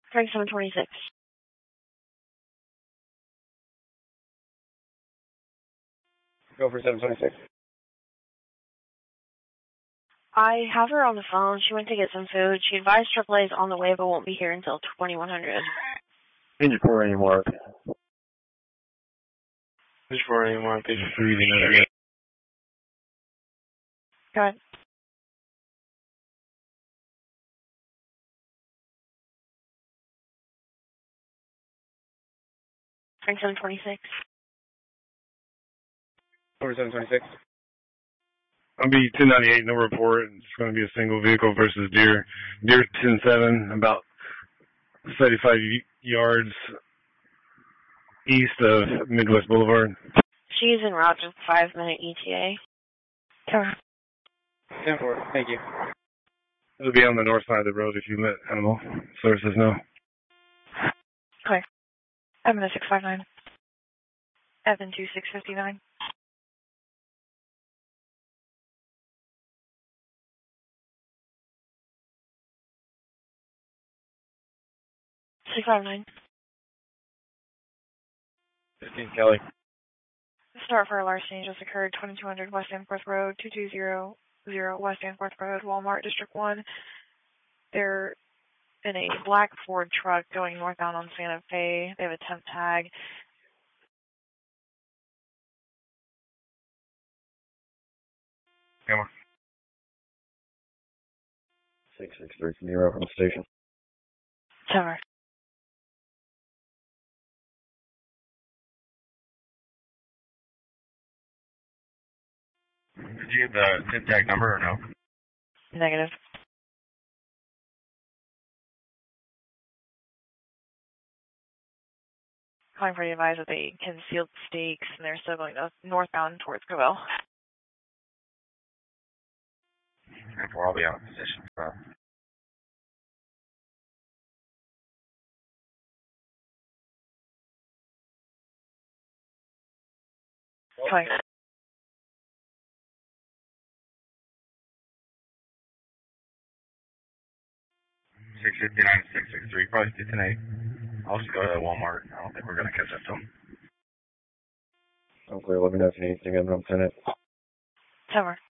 Frank 726. Go for 726. I have her on the phone. She went to get some food. She advised AAA is on the way but won't be here until 2100. Engine 4 anymore. Engine 4 anymore. Page 3. Go ahead. Frank 726. Over 726. I'll be 1098, no report. It's going to be a single vehicle versus Deer. Deer 107, about 35 yards east of Midwest Boulevard. She's en route to 5-minute ETA. Cover. 10-4, thank you. It'll be on the north side of the road if you let animal services know. Okay. Evan 659. Evan 2659. Six 59. 15 Kelly. Start for a larceny just occurred. 2200 West Danforth Road, 2200 West Danforth Road, Walmart District 1. They're in a black Ford truck going northbound on Santa Fe. They have a temp tag. Come on. 663 from Nero from the station. Tower. Did you have the tip tag number or no? Negative. Calling for the advice that they concealed stakes and they're still going northbound towards Covell. Therefore, I'll be out of position. Calling. 659, 663, probably 608. I'll just go to Walmart. I don't think we're going to catch up to them. I'm clear. Let me know if you need anything. I'm 10 it. Tower.